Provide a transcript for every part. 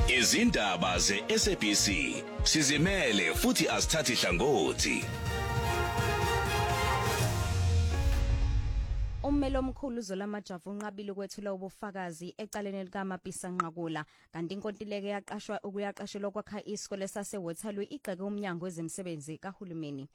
Izindaba ze-SABC sizimele futhi asithathi hlangothi. Ummeli omkhulu uZolamajavu unqabile ukwethula ubufakazi ecaleni likaMapisa Nqakula kanti inkontileka yaqashwa ukuyaqashelwa kwakha isikole saseWaterloo igxeke umnyango wezemisebenzi kahulumeni.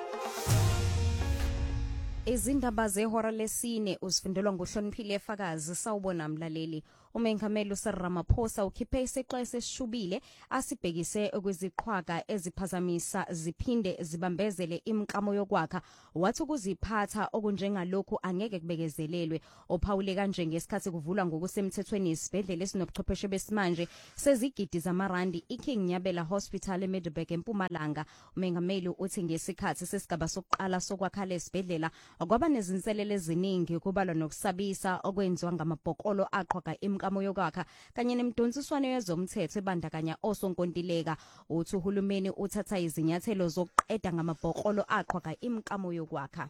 Izindaba zehora lesine uzifundelwa nguHloniphile Fakazi sawubona mlaleli. Umengameli uCyril Ramaphosa ukhiphe isiqephu esishubile asibhekise kweziqhwaga eziphazamisa ziphinde zibambezele imikamo yokwakha wathi ukuziphatha okunjengalokhu angeke kubekezelelwe. Ophawule kanje ngesikhathi kuvulwa ngokusemthethweni isibhedlela esinobuchwepheshe besimanje sezigidi zamarandi iKing Nyabela Hospital eMiddelburg eMpumalanga. Umengameli uthi ngesikhathi sesigaba sokuqala sokwakha lesibhedlela kwaba nezinselele eziningi kubalwa nokusabisa okwenziwa ngamabhokolo aqhwaga imikamo yokwakha kanye nemidonsiswano yezomthetho ebandakanya osonkontileka. Uthi uhulumeni uthatha izinyathelo zokuqeda ngamabhokolo aqhwaga imikamo yokwakha.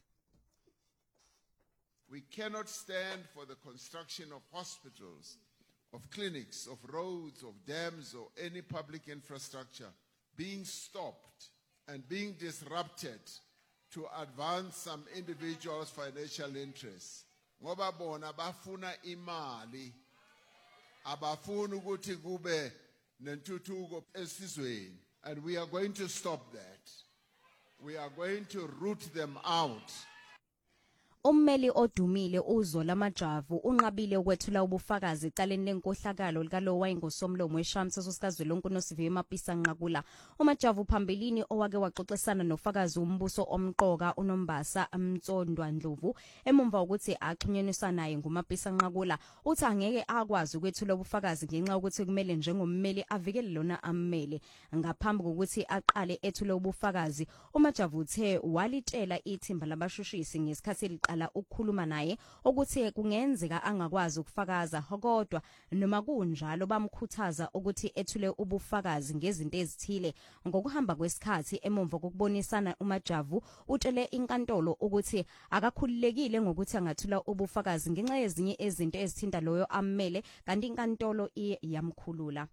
We cannot stand for the construction of hospitals, of clinics, of roads, of dams, or any public infrastructure being stopped and being disrupted to advance some individuals' financial interests. Ngoba bona bafuna imali, abafuna ukuthi kube nentuthuko esizweni. And we are going to stop that. We are going to root them out. Ummeli odumile uZolamajavu unqabile ukwethula ubufakazi ecaleni lenkohlakalo likalo wayengosomlomo weShamthetho sikazwelonke uNosiviwe Mapisa Nqakula. uMajavu phambilini owake waxoxisana nofakazi umbuso omqoka uNombasa Mtsondwa Ndlovu emumva ukuthi axhunyeniswa naye nguMapisa Nqakula uthi angeke akwazi ukwethula ubufakazi ngenxa ukuthi kumele njengommeli avikele lona ammeli. Ngaphambi kokuthi aqale ethule ubufakazi uMajavu uthe walitela ithimba labashushisi ngesikhathi ala ukukhuluma naye ukuthi kungenzeka angakwazi ukufakaza kodwa noma kunjalo bamkhuthaza ukuthi ethule ubufakazi ngezinto ezithile. Ngokuhamba kwesikhathi emumva kokubonisana uMajavu utshele inkantolo ukuthi akakhululekile ngokuthi angathula ubufakazi ngenxa yezinye izinto ezithinta loyo ammele kanti inkantolo iyamkhulula.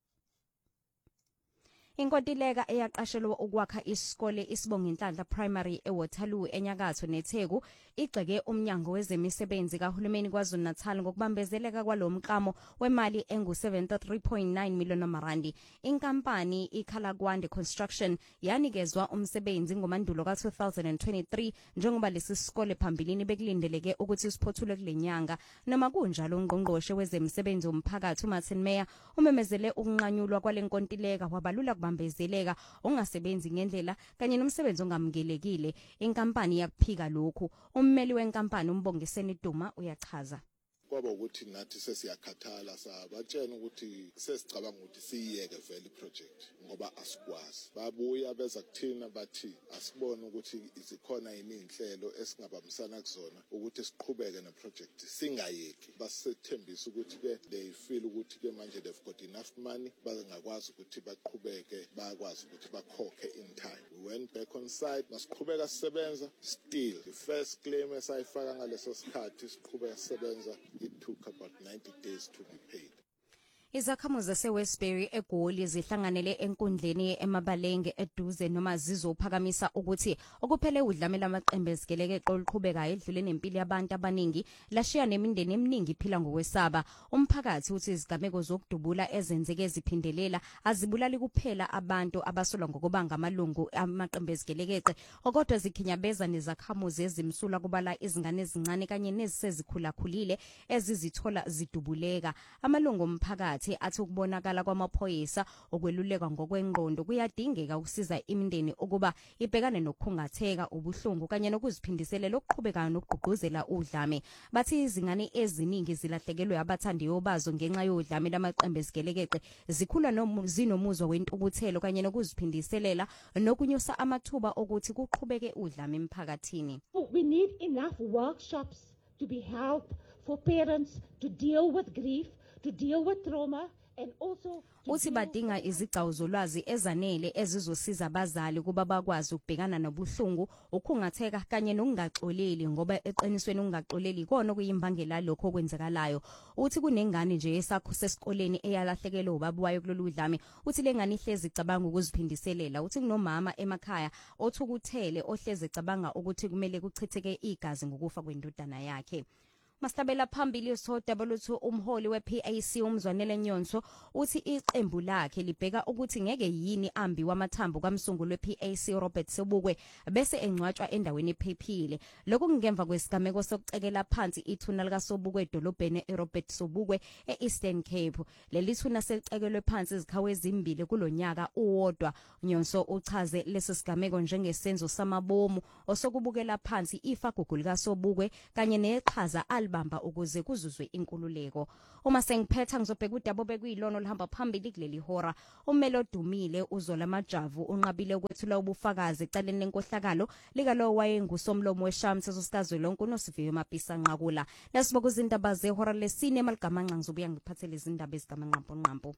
Inkontileka eyaqashelwa ukwakha isikole Isibonginhlanhla Primary eWaterloo enyakatho neTheku igxeke umnyango wezemisebenzi kahulumeni KwaZulu-Natal ngokubambezeleka kwalomklamo wemali engu-73.9 million amarandi. Inkampani iKhalakwande Construction yanikezwa umsebenzi ngomandulo ka-2023 njengoba lesi sikole phambilini bekulindeleke ukuthi siphothule kulenyanga. Noma kunjalo ungqongqoshe wezemisebenzi umphakathi uMartin Meyer umemezele ukunqanyulwa kwalenkontileka wabalula bambezeleka ongasebenzi ngendlela kanye nomsebenzi ongamukelekile. Inkampani yakuphika lokhu. Ummeli wenkampani uMbongiseni Duma uyachaza. Kwaba ukuthi nathi sesiyakhathala sabatshena ukuthi sesicabanga ukuthi siyiyeke vele iproject ngoba asikwazi. Babuya beza kuthina bathi asibone ukuthi izikhona yini inhlelo esingabamisana kuzona ukuthi siqhubeke neproject singayeki. Basethembisa ukuthi ke they feel ukuthi ke manje they've got enough money bangakwazi ukuthi baqhubeke bakwazi ukuthi bakhokhe in time. We went back on site basiqhubeka sisebenza still the first claim esayifaka ngaleso sikhathi siqhubeka sisebenza. It took about 90 days to be paid. Izakhamuzi zaseWestbury eGoli zihlanganele enkundleni eMabalenge eduze noma zizophakamisa ukuthi okuphele udlamela amaqembe ezigeleke eqoluqhubekayo edlule nempilo yabantu abaningi lashiya nemindeni eminingi iphila ngokwesaba. Umphakathi uthi izigameko zokudubula ezenzeke eziphindelela azibulali kuphela abantu abasolwa ngokuba ngamalungu amaqembe ezigeleke kodwa zikhinyabeza nezakhamuzi ezimsula kubala izingane ezincane kanye nezisezikhulakhulile ezizithola zidubuleka. Amalungu omphakathi athi ukubonakala kwamaphoyisa okweluleka ngokwengqondo kuyadingeka ukusiza imindeni ukuba ibhekane nokukhungatheka ubuhlungu kanye nokuziphindiselela okuqhubekayo nokugqugquzela udlame. Bathi izingane eziningi zilahlekelwe abathandiyo bazo ngenxa yodlame lamaqembe ezigeleke zikhula zinomuzwa wentukuthelo kanye nokuziphindiselela nokunyusa amathuba ukuthi kuqhubeke udlame emphakathini. We need enough workshops to be held for parents to deal with grief, to deal with trauma and also to uthi deal badinga izigcawu zolwazi ezanele ezizosiza abazali kuba bakwazi ukubhekana nobuhlungu ukhungatheka kanye nokungaxoleli ngoba eqinisweni ukungaxoleli ikona kuyimbangela lokho okwenzekalayo uthi kunengane nje esakho sesikoleni eyalahlekelwe ubaba wayo kulolu dlame uthi lengane ihlezi icabanga ukuziphindiselela uthi kunomama emakhaya othukuthele ohlezi ecabanga ukuthi kumele kuchitheke igazi ngokufa kwendodana yakhe. Mastabela phambili usodaba lutho umholi wePAC umzwanele Nyonso uthi iqembu lakhe libheka ukuthi ngeke yini ambi wamathambo kaMsungulu wePAC Robert Sobukwe bese engcwatshwa endaweni ephephile lokho kungemva kwesigameko sokucekela phansi ithuna lika Sobukwe edolobheni eRobert Sobukwe eEastern Cape leli thuna selicekelwe phansi izikhawe ezimbili kulonyaka uwodwa. Nyonso uchaze lesi sigameko njengesenzo samabomu osokubukela phansi ifa gugu lika Sobukwe kanye neqhaza bamba ukuze kuzuzwe inkululeko. Uma sengiphetha ngizobheka udaba bekuyilona olihamba phambili kuleli hora. Umelodumile uZola Majavu unqabile ukwethula ubufakazi ecaleni lenkohlakalo lika lo wayengusomlomo weShamse sosikazi lonke uNosiviwe Mapisa Nqakula. Lesiboku izindaba zehora lesine emaligamanqa ngizobuya ngiphathele izindaba ezigamanqampo.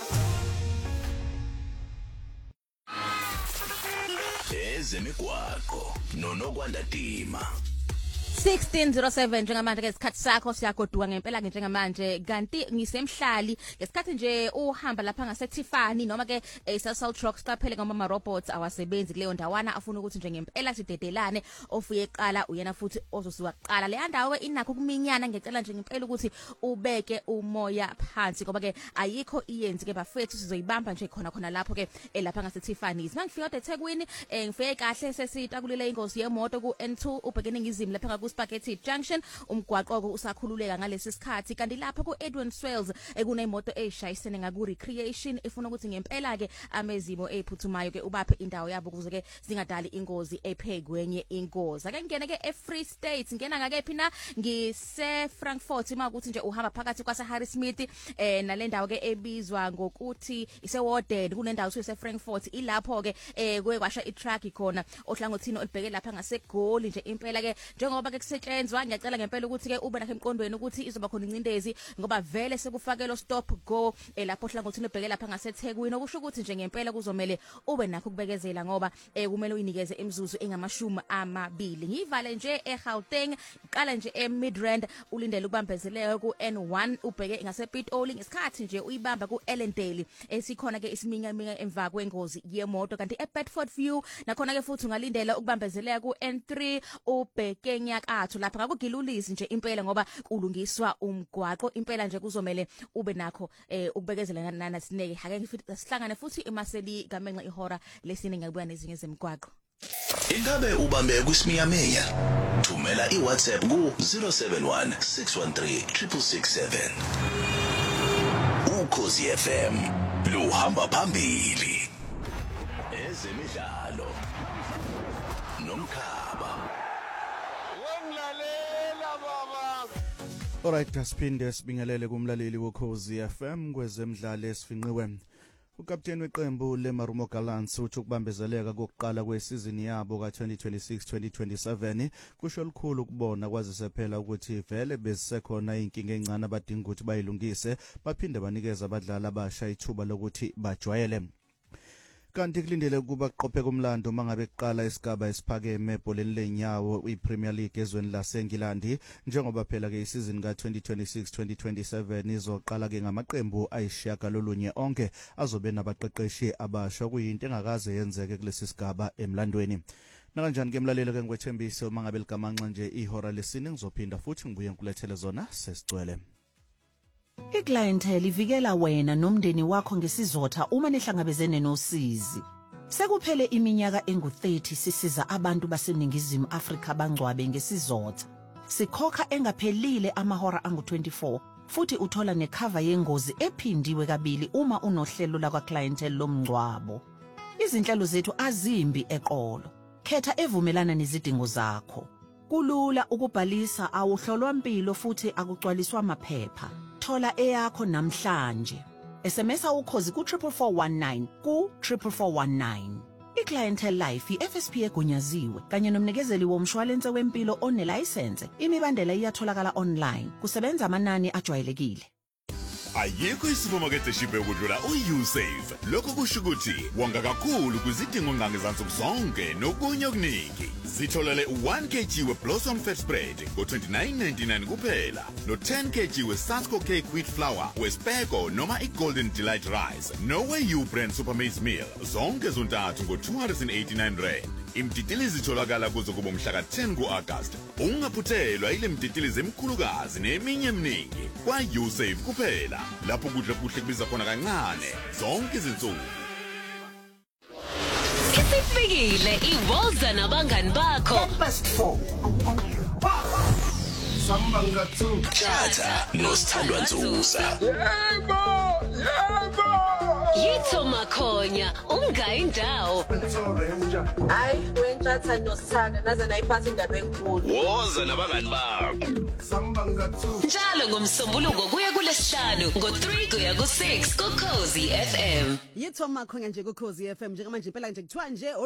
Ezemigwaqo noNokwanda Dima. 1607 njengamanje ke isikhathi sakho siyagoduka ngempela ke njengamanje kanti ngisemhlali ngesikhathi nje uhamba lapha ngase Tiffany noma ke South Trucks qaphele ngama robots awasebenzi kuleyo ndawana afuna ukuthi nje ngempela sidedelane ofuye eqala uyena futhi ozosiwa kuqala le ndawo inakho kuminyana ngecela nje ngempela ukuthi ubeke umoya phansi ngoba ke ayikho iyenzi ke bafethu sizoyibamba nje khona lapho ke lapha ngase Tiffany mangifika eThekwini ngifike kahle sesitakulile ingozi yemoto ku N2 ubhekene ngizimi lapha Spaghetti Junction umgwaqo usakhululeka ngalesi sikhathi kanti lapha ku Edwin Swales kunemoto eshayisene ngaku recreation ifuna ukuthi ngempela ke amezimo ephuthumayo ke ubaphe indawo yabo ukuze ke singadali ingozi ephekwenye ingozi ake ngene ke eFree State ngena ngakephi na ngise Frankfurt makuthi nje uhamba phakathi kwase Harrismith nalendawo ke ebizwa ngokuthi ise Warden kunendawo ise Frankfurt ilapho ke kuye kwasha iTruck khona ohlangothini olibheke lapha ngaseGoli nje impela ke njengoba ke kusetshenzwa ngiyacela ngempela ukuthi ke ube nakho emqondweni ukuthi izoba khona incindezi ngoba vele sekufakelo stop go lapho hlangothini ubheke lapha ngaseThekwini okusho ukuthi nje ngempela kuzomela ube nakho kubekezela ngoba kumele uyinikeze imizuzu engamashumi amabili ngivale nje eGauteng iqala nje eMidrand ulindele ukubambezeleka ku N1 ubheke ngasePitoli ngesikhathi nje uyibamba ku Ellendale esikhona ke isiminya emva kwengozi yemoto kanti eBedford View nakhona ke futhi ungalindela ukubambezeleka ku N3 ubheke nyakatho lapha ngakugilulisi nje impela ngoba kulungiswa umgwaqo impela nje kuzomela ube nakho ukubekezela nasineke hake sihlangane futhi emaseli gamenxa ihora lesine ngiyabuya nezinye zemgwaqo. Ingabe ubambe kusiminyaminya thumela iWhatsApp ku 071 613 667 Ukhosi FM luhamba phambili ezemidlalo nomkhaba. Alright, asiphinde sibingelele kumlaleli wokhozi FM kwezemidlalo esifinqiwe. Ukapteni weqembu leMarumo Gallants uthi ukubambezeleka kokuqala kwesizini yabo ka2026-2027 kusho likhulu ukubona kwazise phela ukuthi vele bezisekhona inkinga encane abadinga ukuthi bayilungise baphinde banikeza abadlali abasha ithuba lokuthi bajwayele. Kanti kulindele ukuba kuqophe komlando mangabe kuqala isigaba esiphakeme ebholeni lenyawo iPremier League ezweni laseNgilandi njengoba phela ke isizini ka2026-2027 izoqala ke ngamaqembu ayishiyagalolunye onke azobe nabaqeqeshi abasha kuyinto engakaze yenzeke kulesi sigaba emlandweni. Nakanjani ke mlalelo ke ngwethembise mangabe ligamanxa nje ihora lesine ngizophinda futhi ngibuye ngikulethele zona sesicwele. iClientele ivikela wena nomndeni wakho ngesizotha uma nihlangabezene nosizi. Sekuphele iminyaka engu30 sisiza abantu baseningizimu Afrika bangcwabe ngesizotha. Sikhokha engaphelile amahora angu24 futhi uthola necover yengozi ephindiwe kabili uma unohlelo lakwaClientele lomngcwabo. Izinhlelo zethu azimbi eqolo. Khetha evumelana nezidingo zakho. Kulula ukubhalisa awuhlolwa impilo futhi akugcwaliswa amaphepha. Thola eyakho namhlanje. SMS ukhozi ku 44419 ku 44419. iClientele Life iFSP egunyaziwe kanye nomnikezeli womshwalense wempilo onelicense. Imibandela iyatholakala online. Kusebenza amanani ajwayelekile. ayikho isupermarket eshiphe ukudlula uYouSave. Lokho kusho ukuthi wonga kakhulu kwizidingo ngangezansi zonke nokunye okuningi. Zitholele 1 kg we-Blossom Fat Spread ngo-29.99 kuphela, no-10 kg we-Sansco Cake Wheat Flour, we-Speko noma i-Golden Delight Rice, no-we-U brand Super Maize Meal, zonke zontathu ngo-289 rand. Imtitilizi itholakala kuzo kubo mhla ka-10 ku-August. Ungaphuthelwa ile mtitilizi emkhulukazi neminye eminingi kwa-YouSave kuphela, lapho kudla kuhle kubiza khona kancane zonke izinsuku. Isifikile iWoza nabangani bakho. Best 4. Samba ngathu. Tjatha nosithandwa Nzusa. Yitho Makhonya, ungayi indawo. Hayi, wentshatha nosithanda naze nayiphatha indaba enkulu. Woza nabangani bakho. Samba ngathu. Njalo ngomsombuluko kuya kulesihlanu ngo3 kuya ku6 kuKhosi FM. Yitho Makhonya nje kuKhosi FM njengamanje impela nje kuthiwa nje